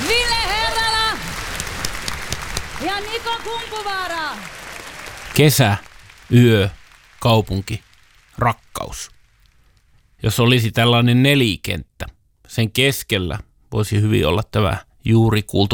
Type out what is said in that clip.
Ville Herrala ja Niko Kumpuvaara. Kesä, yö, kaupunki, rakkaus. Jos olisi tällainen nelikenttä, sen keskellä voisi hyvin olla tämä juuri kuultu